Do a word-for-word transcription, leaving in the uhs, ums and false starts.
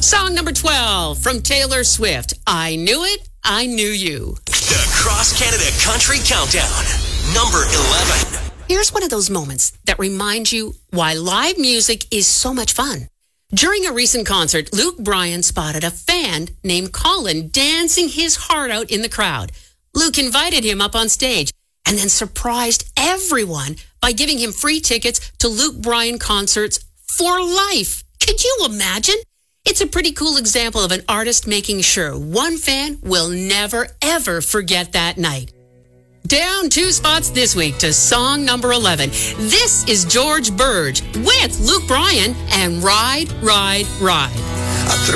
Song number twelve from Taylor Swift. I Knew It, I Knew You. The Cross Canada Country Countdown, number eleven. Here's one of those moments that remind you why live music is so much fun. During a recent concert, Luke Bryan spotted a fan named Colin dancing his heart out in the crowd. Luke invited him up on stage and then surprised everyone by giving him free tickets to Luke Bryan concerts for life. Could you imagine? It's a pretty cool example of an artist making sure one fan will never, ever forget that night. Down two spots this week to song number eleven. This is George Burge with Luke Bryan and Ride, Ride, Ride. I threw